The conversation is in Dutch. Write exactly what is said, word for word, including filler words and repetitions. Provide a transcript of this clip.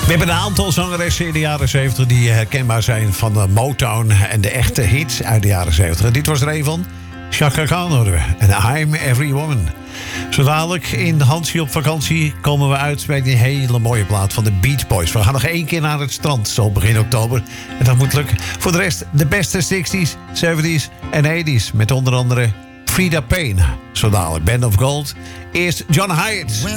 We hebben een aantal zangeressen in de jaren zeventig die herkenbaar zijn van de Motown en de echte hits uit de jaren zeventig. Dit was er een van. Chaka Khan horen we. En I'm Every Woman. Zo dadelijk in Hansie op vakantie komen we uit bij die hele mooie plaat van de Beach Boys. We gaan nog één keer naar het strand, zo begin oktober. En dat moet lukken. Voor de rest de beste zestig's, zeventig's en tachtig's. Met onder andere Frida Payne. Zo dadelijk Band of Gold. Eerst John Hyatt.